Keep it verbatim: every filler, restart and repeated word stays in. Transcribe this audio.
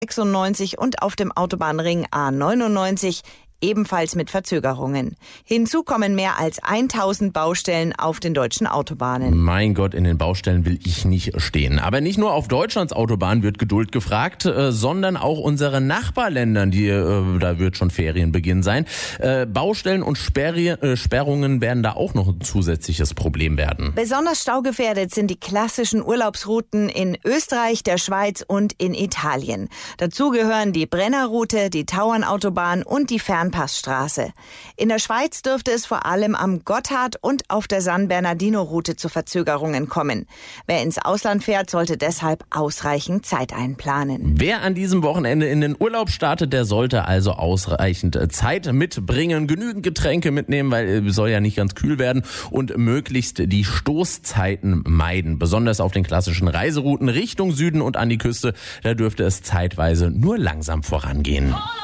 sechsundneunzig und auf dem Autobahnring A neunundneunzig, ebenfalls mit Verzögerungen. Hinzu kommen mehr als tausend Baustellen auf den deutschen Autobahnen. Mein Gott, in den Baustellen will ich nicht stehen. Aber nicht nur auf Deutschlands Autobahn wird Geduld gefragt, äh, sondern auch unsere Nachbarländern, die, äh, da wird schon Ferienbeginn sein. Äh, Baustellen und Sperri- äh, Sperrungen werden da auch noch ein zusätzliches Problem werden. Besonders staugefährdet sind die klassischen Urlaubsrouten in Österreich, der Schweiz und in Italien. Dazu gehören die Brennerroute, die Tauernautobahn und die Fern Passstraße. In der Schweiz dürfte es vor allem am Gotthard und auf der San Bernardino-Route zu Verzögerungen kommen. Wer ins Ausland fährt, sollte deshalb ausreichend Zeit einplanen. Wer an diesem Wochenende in den Urlaub startet, der sollte also ausreichend Zeit mitbringen, genügend Getränke mitnehmen, weil es soll ja nicht ganz kühl werden, und möglichst die Stoßzeiten meiden. Besonders auf den klassischen Reiserouten Richtung Süden und an die Küste, da dürfte es zeitweise nur langsam vorangehen.